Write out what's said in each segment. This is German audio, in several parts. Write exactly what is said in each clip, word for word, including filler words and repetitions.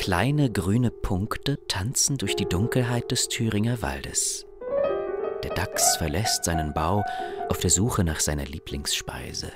Kleine grüne Punkte tanzen durch die Dunkelheit des Thüringer Waldes. Der Dachs verlässt seinen Bau auf der Suche nach seiner Lieblingsspeise: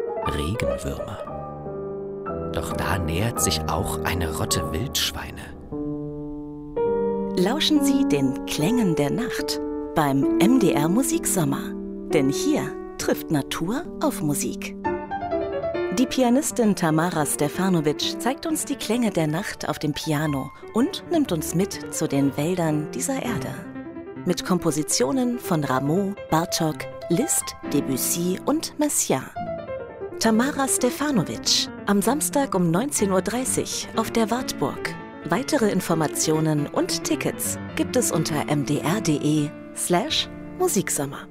Regenwürmer. Doch da nähert sich auch eine Rotte Wildschweine. Lauschen Sie den Klängen der Nacht beim M D R Musiksommer. Denn hier trifft Natur auf Musik. Die Pianistin Tamara Stefanovic zeigt uns die Klänge der Nacht auf dem Piano und nimmt uns mit zu den Wäldern dieser Erde. Mit Kompositionen von Rameau, Bartók, Liszt, Debussy und Messiaen. Tamara Stefanovic, am Samstag um neunzehn Uhr dreißig auf der Wartburg. Weitere Informationen und Tickets gibt es unter mdr.de slash Musiksommer.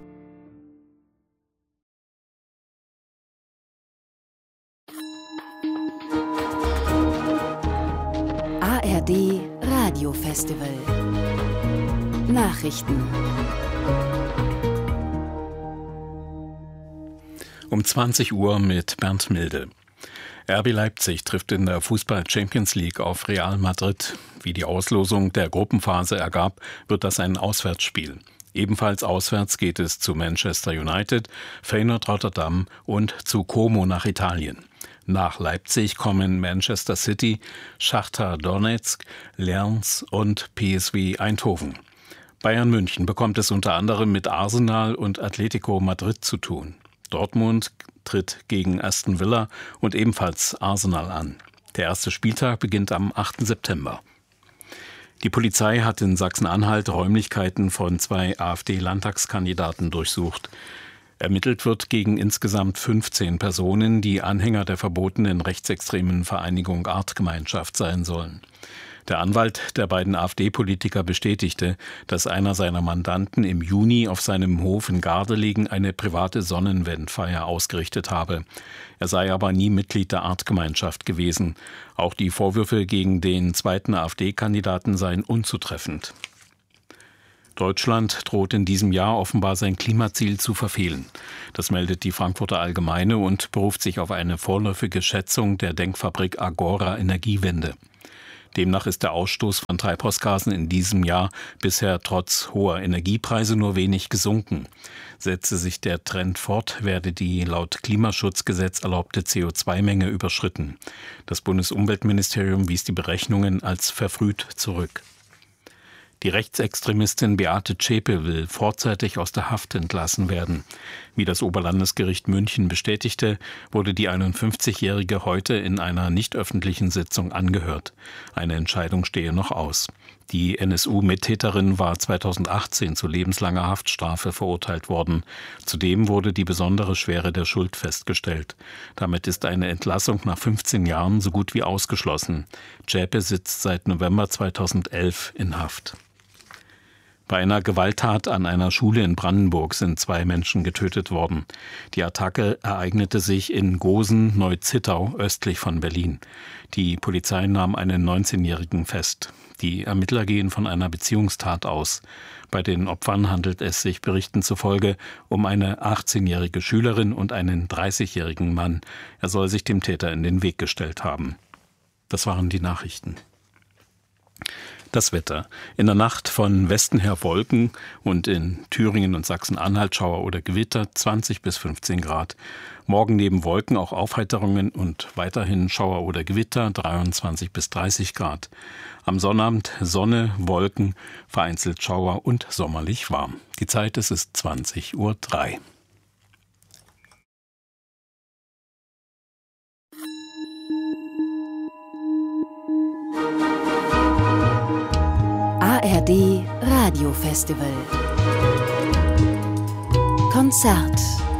A R D Radio Festival. Nachrichten. Um zwanzig Uhr mit Bernd Milde. R B Leipzig trifft in der Fußball-Champions League auf Real Madrid. Wie die Auslosung der Gruppenphase ergab, wird das ein Auswärtsspiel. Ebenfalls auswärts geht es zu Manchester United, Feyenoord Rotterdam und zu Como nach Italien. Nach Leipzig kommen Manchester City, Schachtar Donetsk, Lens und P S V Eindhoven. Bayern München bekommt es unter anderem mit Arsenal und Atletico Madrid zu tun. Dortmund tritt gegen Aston Villa und ebenfalls Arsenal an. Der erste Spieltag beginnt am achten September. Die Polizei hat in Sachsen-Anhalt Räumlichkeiten von zwei AfD-Landtagskandidaten durchsucht. Ermittelt wird gegen insgesamt fünfzehn Personen, die Anhänger der verbotenen rechtsextremen Vereinigung Artgemeinschaft sein sollen. Der Anwalt der beiden AfD-Politiker bestätigte, dass einer seiner Mandanten im Juni auf seinem Hof in Gardelegen eine private Sonnenwendfeier ausgerichtet habe. Er sei aber nie Mitglied der Artgemeinschaft gewesen. Auch die Vorwürfe gegen den zweiten AfD-Kandidaten seien unzutreffend. Deutschland droht in diesem Jahr offenbar sein Klimaziel zu verfehlen. Das meldet die Frankfurter Allgemeine und beruft sich auf eine vorläufige Schätzung der Denkfabrik Agora Energiewende. Demnach ist der Ausstoß von Treibhausgasen in diesem Jahr bisher trotz hoher Energiepreise nur wenig gesunken. Setze sich der Trend fort, werde die laut Klimaschutzgesetz erlaubte C O zwei Menge überschritten. Das Bundesumweltministerium wies die Berechnungen als verfrüht zurück. Die Rechtsextremistin Beate Zschäpe will vorzeitig aus der Haft entlassen werden. Wie das Oberlandesgericht München bestätigte, wurde die einundfünfzigjährige heute in einer nicht öffentlichen Sitzung angehört. Eine Entscheidung stehe noch aus. Die N S U-Mittäterin war zweitausendachtzehn zu lebenslanger Haftstrafe verurteilt worden. Zudem wurde die besondere Schwere der Schuld festgestellt. Damit ist eine Entlassung nach fünfzehn Jahren so gut wie ausgeschlossen. Zschäpe sitzt seit November zweitausendelf in Haft. Bei einer Gewalttat an einer Schule in Brandenburg sind zwei Menschen getötet worden. Die Attacke ereignete sich in Gosen-Neuzittau östlich von Berlin. Die Polizei nahm einen neunzehnjährigen fest. Die Ermittler gehen von einer Beziehungstat aus. Bei den Opfern handelt es sich Berichten zufolge um eine achtzehnjährige Schülerin und einen dreißigjährigen Mann. Er soll sich dem Täter in den Weg gestellt haben. Das waren die Nachrichten. Das Wetter. In der Nacht von Westen her Wolken und in Thüringen und Sachsen-Anhalt Schauer oder Gewitter zwanzig bis fünfzehn Grad. Morgen neben Wolken auch Aufheiterungen und weiterhin Schauer oder Gewitter dreiundzwanzig bis dreißig Grad. Am Sonnabend Sonne, Wolken, vereinzelt Schauer und sommerlich warm. Die Zeit es ist zwanzig Uhr drei. A R D Radio Festival. Konzert.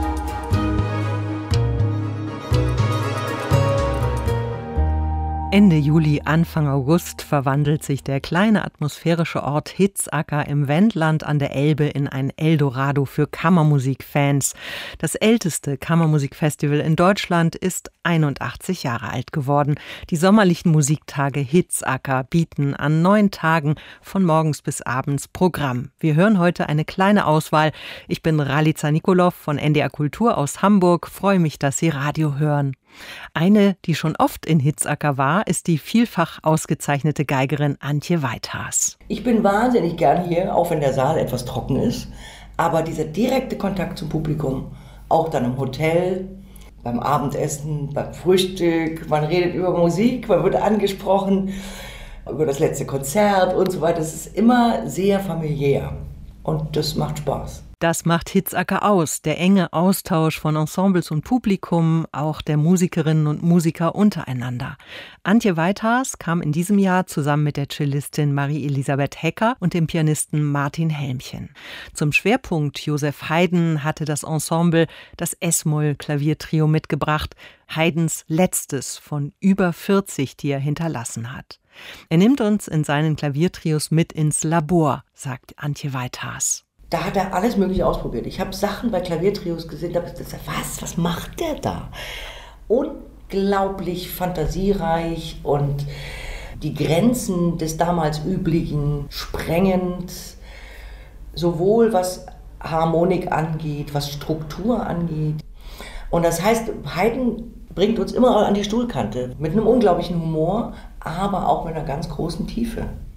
Ende Juli, Anfang August verwandelt sich der kleine atmosphärische Ort Hitzacker im Wendland an der Elbe in ein Eldorado für Kammermusikfans. Das älteste Kammermusikfestival in Deutschland ist einundachtzig Jahre alt geworden. Die sommerlichen Musiktage Hitzacker bieten an neun Tagen von morgens bis abends Programm. Wir hören heute eine kleine Auswahl. Ich bin Ralica Nikolov von N D R Kultur aus Hamburg. Freue mich, dass Sie Radio hören. Eine, die schon oft in Hitzacker war, ist die vielfach ausgezeichnete Geigerin Antje Weithaas. Ich bin wahnsinnig gern hier, auch wenn der Saal etwas trocken ist. Aber dieser direkte Kontakt zum Publikum, auch dann im Hotel, beim Abendessen, beim Frühstück, man redet über Musik, man wird angesprochen, über das letzte Konzert und so weiter. Es ist immer sehr familiär und das macht Spaß. Das macht Hitzacker aus, der enge Austausch von Ensembles und Publikum, auch der Musikerinnen und Musiker untereinander. Antje Weithaas kam in diesem Jahr zusammen mit der Cellistin Marie-Elisabeth Hecker und dem Pianisten Martin Helmchen. Zum Schwerpunkt Joseph Haydn hatte das Ensemble das Es-Moll-Klaviertrio mitgebracht, Haydns letztes von über vierzig, die er hinterlassen hat. Er nimmt uns in seinen Klaviertrios mit ins Labor, sagt Antje Weithaas. Da hat er alles Mögliche ausprobiert. Ich habe Sachen bei Klaviertrios gesehen, da habe ich gesagt, was, was macht der da? Unglaublich fantasiereich und die Grenzen des damals Üblichen sprengend, sowohl was Harmonik angeht, was Struktur angeht. Und das heißt, Haydn bringt uns immer an die Stuhlkante mit einem unglaublichen Humor, aber auch mit einer ganz großen Tiefe.